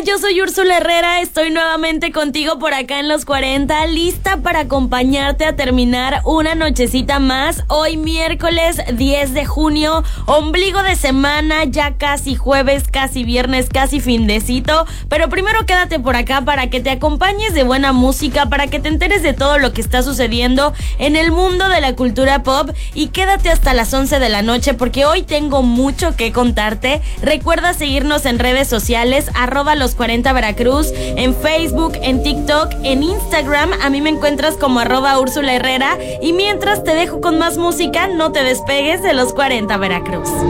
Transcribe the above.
Yo soy Úrsula Herrera, estoy nuevamente contigo por acá en Los 40, lista para acompañarte a terminar una nochecita más. Hoy miércoles 10 de junio, ombligo de semana, ya casi jueves, casi viernes, casi findecito. Pero primero quédate por acá para que te acompañes de buena música, para que te enteres de todo lo que está sucediendo en el mundo de la cultura pop. Y quédate hasta las 11 de la noche porque hoy tengo mucho que contarte. Recuerda seguirnos en redes sociales, @los40 Veracruz, en Facebook, en TikTok, en Instagram. A mí me encuentras como @Úrsula Herrera. Y mientras te dejo con más música, no te despegues de Los 40 Veracruz.